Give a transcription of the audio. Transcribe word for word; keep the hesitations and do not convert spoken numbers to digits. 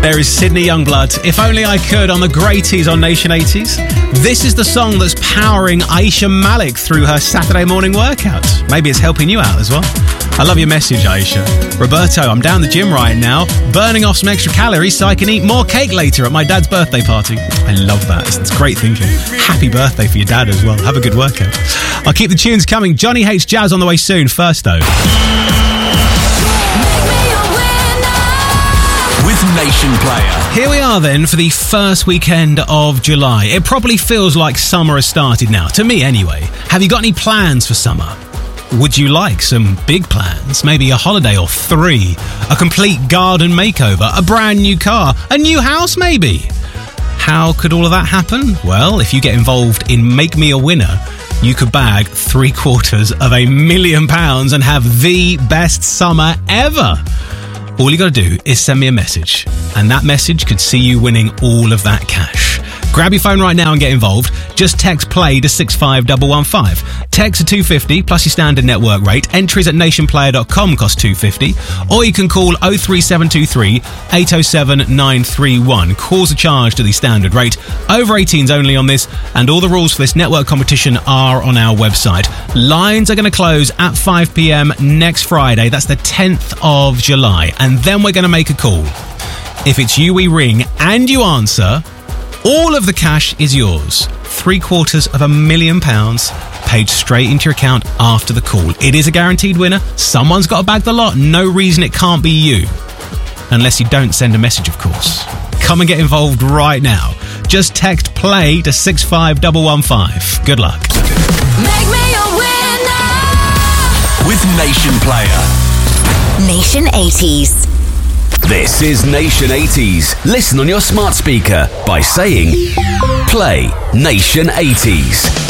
There is Sydney Youngblood, If Only I Could, on the Greaties on Nation eighties. This is the song that's powering Aisha Malik through her Saturday morning workout. Maybe it's helping you out as well. I love your message, Aisha. Roberto, I'm down the gym right now, burning off some extra calories so I can eat more cake later at my dad's birthday party. I love that. It's, it's great thinking. Happy birthday for your dad as well. Have a good workout. I'll keep the tunes coming. Johnny Hates Jazz on the way soon. First, though. With Nation Player. Here we are then for the first weekend of July. It probably feels like summer has started now, to me anyway. Have you got any plans for summer? Would you like some big plans? Maybe a holiday or three, a complete garden makeover, a brand new car, a new house maybe? How could all of that happen? Well, if you get involved in Make Me a Winner, you could bag three quarters of a million pounds and have the best summer ever. All you got to do is send me a message, and that message could see you winning all of that cash. Grab your phone right now and get involved. Just text play to six five one one five. Text to two fifty plus your standard network rate. Entries at nation player dot com cost two fifty. Or you can call oh three seven two three, eight oh seven, nine three one. Calls are charged to the standard rate. Over eighteens only on this, and all the rules for this network competition are on our website. Lines are going to close at five p.m. next Friday. That's the tenth of July. And then we're going to make a call. If it's you we ring and you answer, all of the cash is yours. Three quarters of a million pounds paid straight into your account after the call. It is a guaranteed winner. Someone's got to bag the lot. No reason it can't be you. Unless you don't send a message, of course. Come and get involved right now. Just text play to six five one one five. Good luck. Make me a winner. With Nation Player. Nation eighties. This is Nation eighties. Listen on your smart speaker by saying play Nation eighties.